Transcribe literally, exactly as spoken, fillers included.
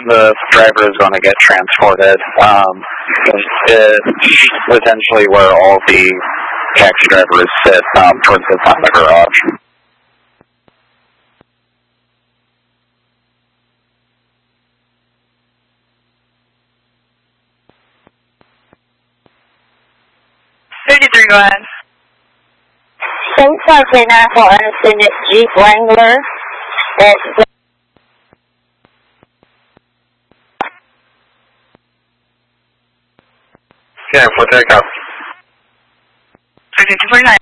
the driver is going to get transported. Um, it's essentially where all the taxi drivers sit, um, towards the front of the garage. fifty-three, go ahead. Saint Franklin for Anderson, it's Jeep Wrangler. It's Yeah, for takeoff. fifty-two forty-nine.